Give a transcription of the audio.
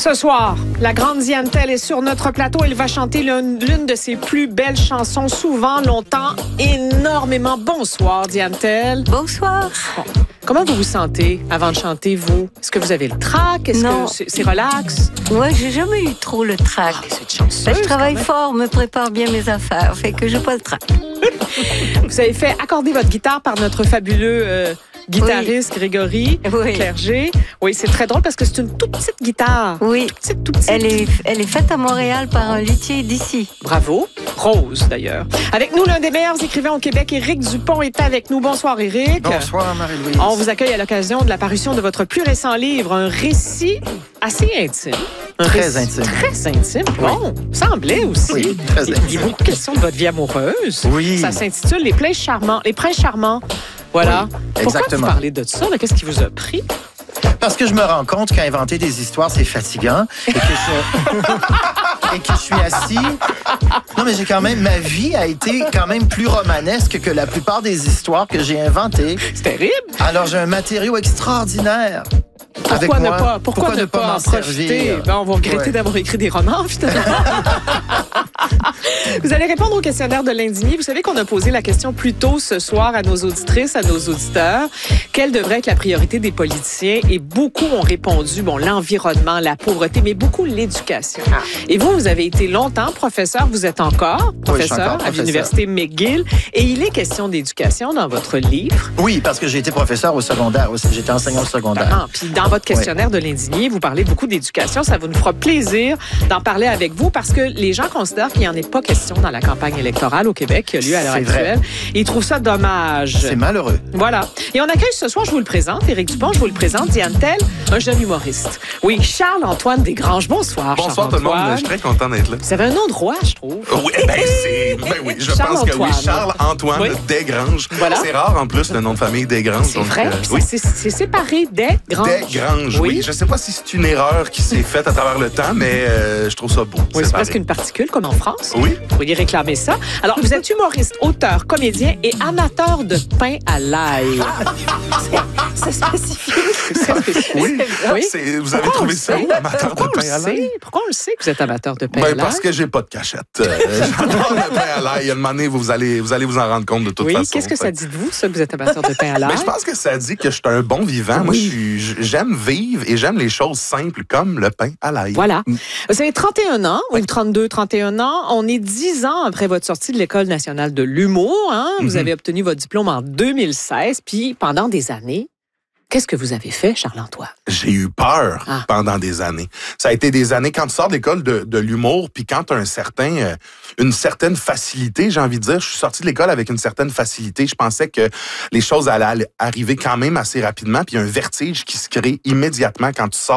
Ce soir, la grande Diane Tell est sur notre plateau. Elle va chanter l'une de ses plus belles chansons, souvent, longtemps, énormément. Bonsoir, Diane Tell. Bonsoir. Bon. Comment vous vous sentez avant de chanter, vous? Est-ce que vous avez le trac? Est-ce que c'est relax? Moi, j'ai jamais eu trop le trac. C'est chanceuse, Je travaille fort, me prépare bien mes affaires, fait que j'ai pas le trac. Vous avez fait accorder votre guitare par notre fabuleux guitariste Grégory Clerget. Oui, c'est très drôle parce que c'est une toute petite guitare. Oui. Toute petite. Elle est faite à Montréal par un luthier d'ici. Bravo. Rose, d'ailleurs. Avec nous, l'un des meilleurs écrivains au Québec, Éric Dupont, est avec nous. Bonsoir, Éric. Bonsoir, Marie-Louise. On vous accueille à l'occasion de la parution de votre plus récent livre, un récit assez intime. Très intime. Très intime. Bon, semblait aussi. Oui, très intime. Il y a beaucoup de questions de votre vie amoureuse. Oui. Ça s'intitule Les princes charmants. Voilà. Oui, Pourquoi exactement. vous parlez de ça? Qu'est-ce qui vous a pris? Parce que je me rends compte qu'inventer des histoires, c'est fatigant et que je suis assis. Non, mais ma vie a été quand même plus romanesque que la plupart des histoires que j'ai inventées. C'est terrible. Alors, j'ai un matériau extraordinaire. Pourquoi ne pas en profiter? servir? Ben, on va regretter d'avoir écrit des romans, finalement. Vous allez répondre au questionnaire de l'indigné. Vous savez qu'on a posé la question plus tôt ce soir à nos auditrices, à nos auditeurs. Quelle devrait être la priorité des politiciens? Et beaucoup ont répondu, l'environnement, la pauvreté, mais beaucoup l'éducation. Et vous avez été longtemps professeur. Vous êtes encore professeur à l'Université McGill. Et il est question d'éducation dans votre livre. Oui, parce que j'ai été professeur au secondaire aussi. J'étais enseignant au secondaire. Puis dans votre questionnaire de l'indigné, vous parlez beaucoup d'éducation. Ça vous nous fera plaisir d'en parler avec vous parce que les gens considèrent qu'il n'y en ait pas question dans la campagne électorale au Québec qui a lieu à l'heure actuelle. Et ils trouvent ça dommage. C'est malheureux. Voilà. Et on accueille ce soir, je vous le présente, Éric Dupont, je vous le présente, Diane Tell, un jeune humoriste. Oui, Charles-Antoine Desgranges. Bonsoir, Bonsoir tout le monde, je suis très content d'être là. Vous avez un nom de roi, je trouve. Oui, je pense que oui. Charles-Antoine Desgranges. Voilà. C'est rare en plus le nom de famille Desgranges. C'est vrai, c'est séparé Desgranges. Desgranges, oui. Je ne sais pas si c'est une erreur qui s'est faite à travers le temps, mais je trouve ça beau. Oui, c'est presque une particule comme en France. Oui. Vous pourriez réclamer ça. Alors, vous êtes humoriste, auteur, comédien et amateur de pain à l'ail. C'est spécifique. Oui. Vous avez trouvé ça, Pourquoi amateur de pain à l'ail? Pourquoi on le sait que vous êtes amateur de pain à l'ail? Parce que j'ai pas de cachette. J'adore le pain à l'ail. Une année, vous allez vous en rendre compte de toute façon. Oui, qu'est-ce que ça dit de vous, ça, que vous êtes amateur de pain à l'ail? Mais je pense que ça dit que je suis un bon vivant. Moi, j'aime vivre et j'aime les choses simples comme le pain à l'ail. Voilà. Vous avez 31 ans, ou 32, 31 ans. On est 10 ans après votre sortie de l'École nationale de l'humour. Vous avez obtenu votre diplôme en 2016. Puis, pendant des années, qu'est-ce que vous avez fait, Charles-Antoine? J'ai eu peur pendant des années. Ça a été des années quand tu sors de l'école de l'humour, puis quand tu as une certaine facilité, j'ai envie de dire, je suis sorti de l'école avec une certaine facilité. Je pensais que les choses allaient arriver quand même assez rapidement, puis il y a un vertige qui se crée immédiatement quand tu sors